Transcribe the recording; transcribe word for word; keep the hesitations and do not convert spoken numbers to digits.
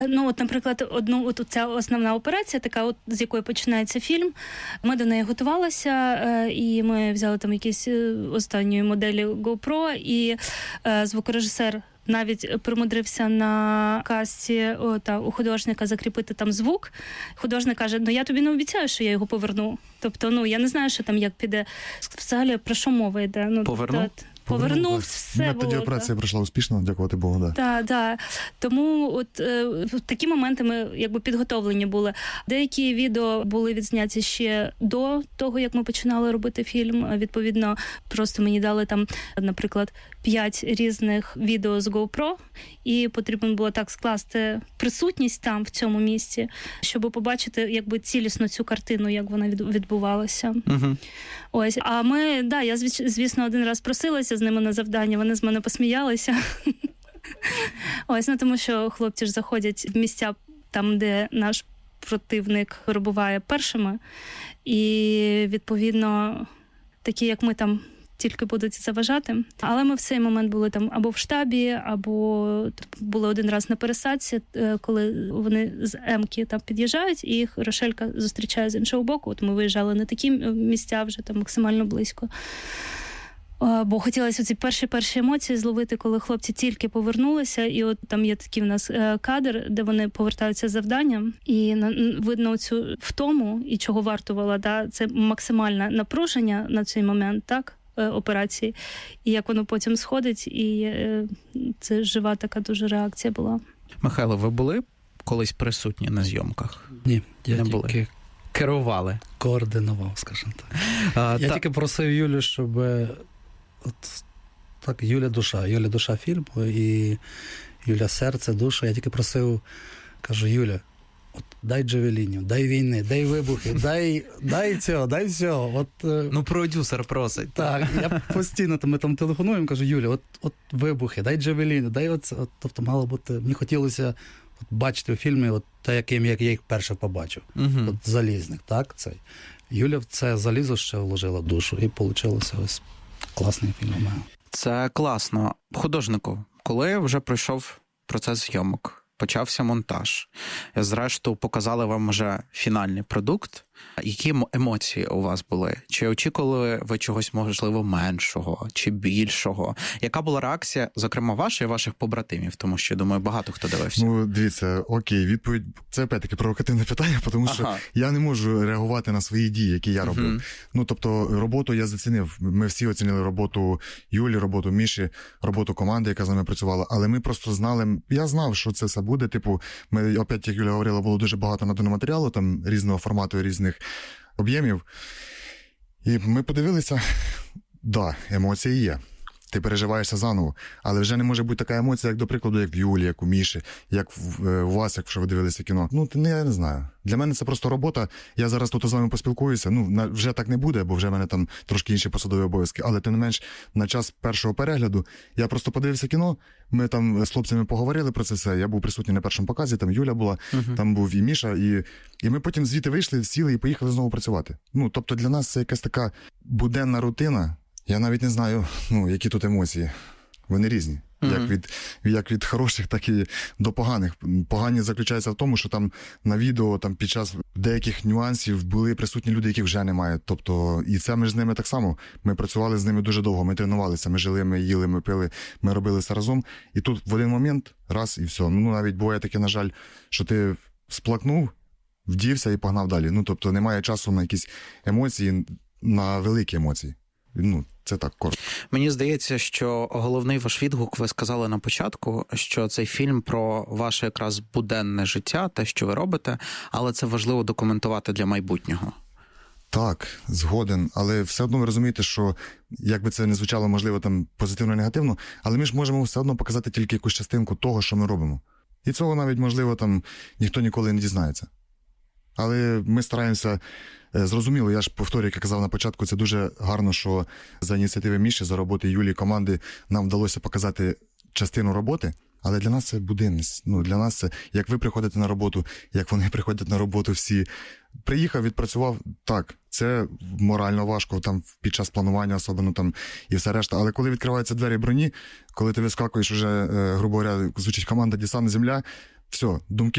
Ну, от, наприклад, одну от ця основна операція, така, от з якої починається фільм. Ми до неї готувалися, і ми взяли там якісь останні моделі GoPro, і звукорежисер навіть примудрився на касті о, та, у художника закріпити там звук. Художник каже, ну я тобі не обіцяю, що я його поверну. Тобто, ну, я не знаю, що там як піде. Взагалі, про що мова йде? Ну, Повернув? Тобто, Повернув, все було. Тоді операція пройшла успішно, дякувати Богу, да. Так, так. Тому от е, в такі моменти ми якби підготовлені були. Деякі відео були відзняті ще до того, як ми починали робити фільм. Відповідно, просто мені дали там, наприклад, п'ять різних відео з GoPro, і потрібно було так скласти присутність там, в цьому місці, щоб побачити якби цілісно цю картину, як вона відбувалася. Угу. Ось. А ми, да, я, звісно, один раз просилася з ними на завдання, вони з мене посміялися. Ось, ну тому що хлопці ж заходять в місця там, де наш противник перебуває першими, і, відповідно, такі, як ми там, тільки будуть заважати. Але ми в цей момент були там або в штабі, або були один раз на пересадці, коли вони з Емки там під'їжджають, і їх Рошелька зустрічає з іншого боку. От ми виїжджали на такі місця вже там максимально близько. Бо хотілося ці перші-перші емоції зловити, коли хлопці тільки повернулися, і от там є такий в нас кадр, де вони повертаються з завданням, і видно цю втому, і чого вартувало, да, це максимальне напруження на цей момент, так, операції, і як воно потім сходить, і це жива така дуже реакція була. Михайло, ви були колись присутні на зйомках? Ні, я не тільки були. Керували? Координував, скажімо так. А, я та... тільки просив Юлю, щоб от так, Юля душа, Юля душа фільму, і Юля серце, душа. Я тільки просив, кажу, Юля, от дай джавелінів, дай війни, дай вибухи, дай, дай цього, дай всього. От, ну, продюсер просить. Так, я постійно, ми там телефонуємо, кажу, Юля, от, от вибухи, дай джавеліни, дай оце. От, тобто мало бути, мені хотілося от, бачити у фільмі от те, яким як я їх перше побачив. Угу. От залізник, так, цей. Юля в це залізо ще вложила душу, і вийшло ось класний фільм у мене. Це класно. Художнику, коли вже пройшов процес зйомок, почався монтаж, зрештою показали вам вже фінальний продукт, які емоції у вас були? Чи очікували ви чогось, можливо, меншого, чи більшого? Яка була реакція, зокрема, ваша і ваших побратимів? Тому що, думаю, багато хто дивився. Ну, дивіться, окей, відповідь, це опять-таки провокативне питання, тому що ага. я не можу реагувати на свої дії, які я робив. Uh-huh. Ну, тобто, роботу я зацінив. Ми всі оцінили роботу Юлі, роботу Міші, роботу команди, яка з нами працювала, але ми просто знали, я знав, що це все буде. Типу, ми, опять, як Юля говорила, було дуже багато наданого матеріалу, там, різного формату і різних об'ємів. І ми подивилися, да, емоції є. Ти переживаєшся заново. Але вже не може бути така емоція, як, до прикладу, як в Юлі, як у Міші, як в, у вас, якщо ви дивилися кіно. Ну, не, я не знаю. Для мене це просто робота. Я зараз тут з вами поспілкуюся. Ну, на, вже так не буде, бо вже в мене там трошки інші посадові обов'язки. Але, тим не менш, на час першого перегляду я просто подивився кіно, ми там з хлопцями поговорили про це все. Я був присутній на першому показі, там Юля була, uh-huh. там був і Міша. І, і ми потім звідти вийшли, сіли і поїхали знову працювати. Ну, тобто для нас це якась така буденна рутина. Я навіть не знаю, ну, які тут емоції. Вони різні. Mm-hmm. Як від, як від хороших, так і до поганих. Погані заключаються в тому, що там на відео там під час деяких нюансів були присутні люди, яких вже немає. Тобто, і це ми ж з ними так само. Ми працювали з ними дуже довго, ми тренувалися, ми жили, ми їли, ми пили, ми робили все разом. І тут в один момент, раз і все. Ну, навіть буває таке, на жаль, що ти сплакнув, вдівся і погнав далі. Ну, тобто, немає часу на якісь емоції, на великі емоції. Ну, це так, коротко. Мені здається, що головний ваш відгук, ви сказали на початку, що цей фільм про ваше якраз буденне життя, те, що ви робите, але це важливо документувати для майбутнього. Так, згоден, але все одно ви розумієте, що, як би це не звучало, можливо, там позитивно-негативно, але ми ж можемо все одно показати тільки якусь частинку того, що ми робимо. І цього навіть, можливо, там ніхто ніколи не дізнається. Але ми стараємося, зрозуміло, я ж повторюю, як я казав на початку, це дуже гарно, що за ініціативи Міші, за роботи Юлії, команди нам вдалося показати частину роботи, але для нас це буденність. Ну, для нас це, як ви приходите на роботу, як вони приходять на роботу всі. Приїхав, відпрацював, так, це морально важко там під час планування, особливо там і все решта, але коли відкриваються двері броні, коли ти вискакуєш уже, грубо говоря, звучить команда «Десант, земля», все, думки